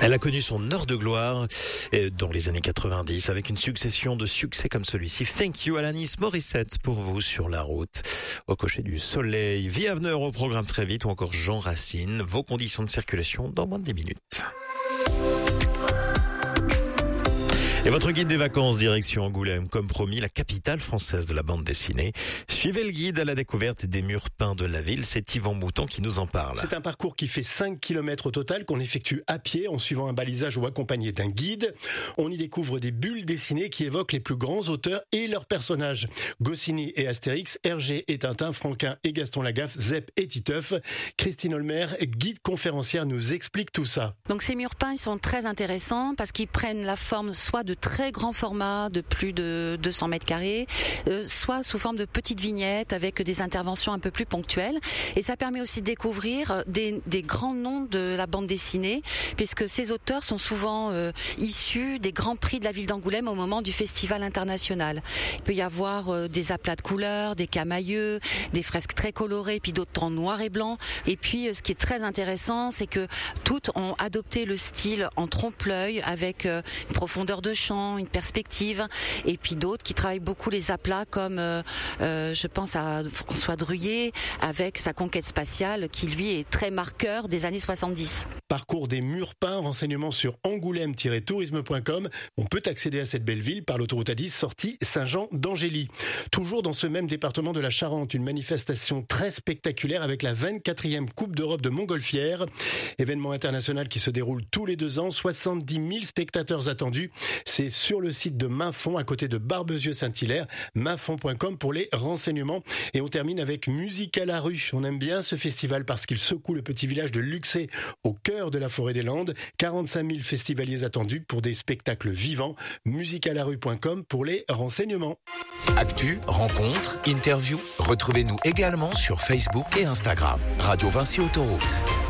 Elle a connu son heure de gloire dans les années 90 avec une succession de succès comme celui-ci. Thank you Alanis Morissette pour vous sur la route. Au cocher du soleil, Vie Avenir au programme très vite ou encore Jean Racine. Vos conditions de circulation dans moins de 10 minutes. Et votre guide des vacances, direction Angoulême, comme promis, la capitale française de la bande dessinée. Suivez le guide à la découverte des murs peints de la ville. C'est Yvan Mouton qui nous en parle. C'est un parcours qui fait 5 km au total, qu'on effectue à pied en suivant un balisage ou accompagné d'un guide. On y découvre des bulles dessinées qui évoquent les plus grands auteurs et leurs personnages. Goscinny et Astérix, Hergé et Tintin, Franquin et Gaston Lagaffe, Zep et Titeuf. Christine Olmer, guide conférencière, nous explique tout ça. Donc ces murs peints, ils sont très intéressants parce qu'ils prennent la forme soit de très grands formats de plus de 200 mètres carrés, soit sous forme de petites vignettes avec des interventions un peu plus ponctuelles. Et ça permet aussi de découvrir des grands noms de la bande dessinée, puisque ces auteurs sont souvent issus des grands prix de la ville d'Angoulême au moment du festival international. Il peut y avoir des aplats de couleurs, des camailleux, des fresques très colorées, puis d'autres en noir et blanc. Et puis ce qui est très intéressant, c'est que toutes ont adopté le style en trompe-l'œil avec une profondeur de champ, une perspective, et puis d'autres qui travaillent beaucoup les aplats comme je pense à François Druillet avec sa conquête spatiale qui lui est très marqueur des années 70. Parcours des murs peints, renseignements sur angoulême-tourisme.com. On peut accéder à cette belle ville par l'autoroute A10 sortie Saint-Jean d'Angély. Toujours dans ce même département de la Charente, une manifestation très spectaculaire avec la 24e Coupe d'Europe de Montgolfière. Événement international qui se déroule tous les 2 ans, 70 000 spectateurs attendus. C'est sur le site de Mainfond, à côté de Barbezieux-Saint-Hilaire, mainfond.com pour les renseignements. Et on termine avec Musique à la rue. On aime bien ce festival parce qu'il secoue le petit village de Luxé au cœur de la forêt des Landes. 45 000 festivaliers attendus pour des spectacles vivants. Musiquealarue.com pour les renseignements. Actu, rencontres, interviews. Retrouvez-nous également sur Facebook et Instagram. Radio Vinci Autoroute.